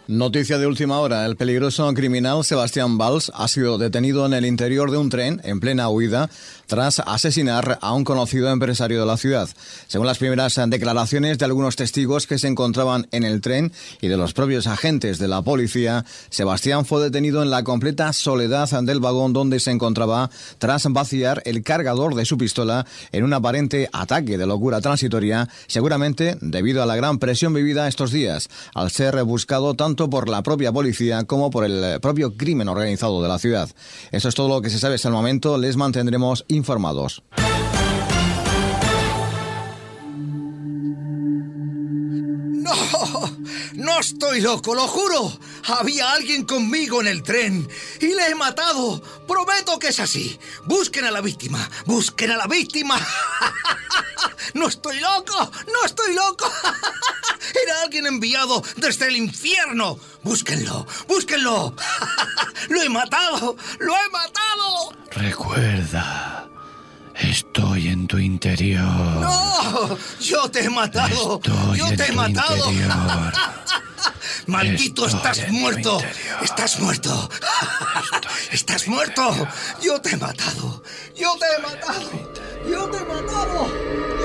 Noticia de última hora. El peligroso criminal Sebastián Valls ha sido detenido en el interior de un tren en plena huida tras asesinar a un conocido empresario de la ciudad. Según las primeras declaraciones de algunos testigos que se encontraban en el tren y de los propios agentes de la policía, Sebastián fue detenido en la completa soledad del vagón donde se encontraba tras vaciar el cargador de su pistola en un aparente ataque de locura transitoria, seguramente debido a la gran presión vivida estos días, al ser buscado tanto por la propia policía como por el propio crimen organizado de la ciudad. Eso es todo lo que se sabe hasta el momento. Les mantendremos informados. No estoy loco, lo juro. Había alguien conmigo en el tren y le he matado. Prometo que es así. Busquen a la víctima. Busquen a la víctima. No estoy loco. No estoy loco. Era alguien enviado desde el infierno. Búsquenlo. Búsquenlo. Lo he matado. Lo he matado. Recuerda, estoy en tu interior. No, yo te he matado. Yo te he matado. Maldito, estás muerto. Estás muerto. Estás muerto. Yo te he matado. Yo te he matado. Yo te he matado.